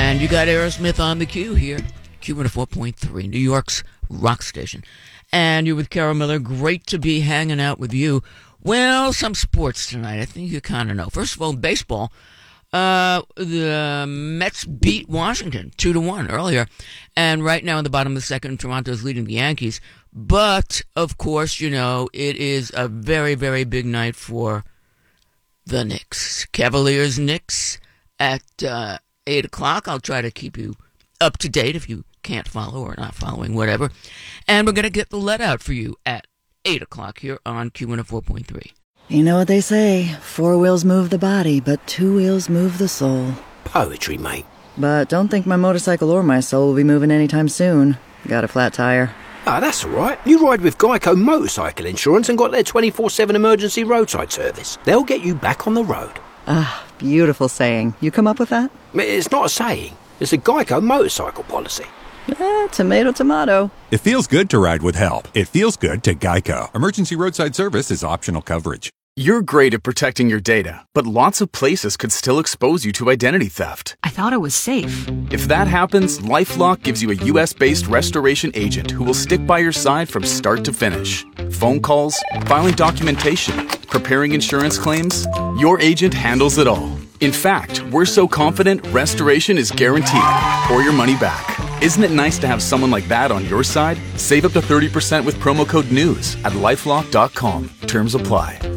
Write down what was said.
And you got Aerosmith on the Q here. Q104.3, New York's rock station. And you're with Carol Miller. Great to be hanging out with you. Well, some sports tonight. I think you kind of know. First of all, baseball. The Mets beat Washington 2-1 earlier. And right now in the bottom of the second, Toronto's leading the Yankees. But, of course, you know, it is a very, very big night for the Knicks. Cavaliers-Knicks at 8 o'clock. I'll try to keep you up to date if you can't follow or not following, whatever. And we're going to get the let out for you at 8 o'clock here on Q104.3. You know what they say, 4 wheels move the body, but 2 wheels move the soul. Poetry, mate. But don't think my motorcycle or my soul will be moving anytime soon. Got a flat tire. Ah, that's all right. You ride with Geico Motorcycle Insurance and got their 24/7 emergency roadside service. They'll get you back on the road. Ah, beautiful saying. You come up with that? It's not a saying. It's a Geico motorcycle policy. Tomato, tomato. It feels good to ride with help. It feels good to Geico. Emergency roadside service is optional coverage. You're great at protecting your data, but lots of places could still expose you to identity theft. I thought it was safe. If that happens, LifeLock gives you a US-based restoration agent who will stick by your side from start to finish. Phone calls, filing documentation, preparing insurance claims, your agent handles it all. In fact, we're so confident restoration is guaranteed or your money back. Isn't it nice to have someone like that on your side? Save up to 30% with promo code NEWS at LifeLock.com. Terms apply.